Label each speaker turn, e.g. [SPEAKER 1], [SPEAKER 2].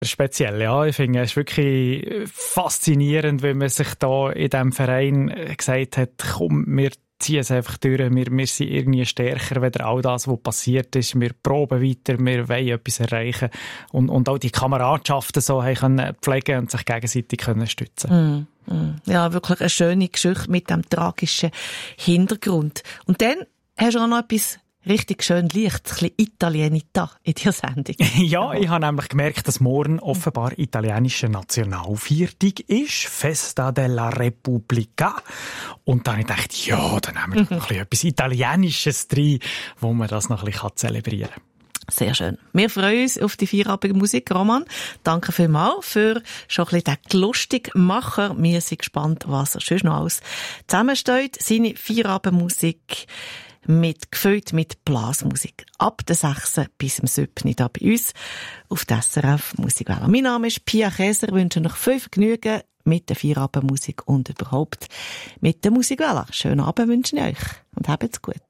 [SPEAKER 1] Speziell, ja. Ich finde, es ist wirklich faszinierend, wenn man sich da in diesem Verein gesagt hat, komm, wir ziehen es einfach durch, wir sind irgendwie stärker als all das, was passiert ist. Wir proben weiter, wir wollen etwas erreichen. Und auch die Kameradschaften so haben können pflegen und sich gegenseitig können stützen.
[SPEAKER 2] Ja, wirklich eine schöne Geschichte mit dem tragischen Hintergrund. Und dann hast du auch noch etwas richtig schön leicht, ein bisschen Italienita in dieser Sendung.
[SPEAKER 1] Ja, ich habe nämlich gemerkt, dass morgen offenbar italienische Nationalviertag ist. Festa della Repubblica. Und dann habe ich gedacht, ja, dann haben wir noch etwas Italienisches drin, wo man das noch ein bisschen zelebrieren kann.
[SPEAKER 2] Sehr schön. Wir freuen uns auf die Feierabendmusik. Roman, danke vielmals für schon ein bisschen den Lustigmacher. Wir sind gespannt, was er sonst noch alles zusammensteht. Seine Feierabendmusik gefüllt mit Blasmusik. Ab der 6. bis zum 7. da bei uns auf der SRF Musikwelle. Mein Name ist Pia Käser. Ich wünsche euch viel Vergnügen mit der Feierabendmusik und überhaupt mit der Musikwelle. Schönen Abend wünsche ich euch und habt's gut.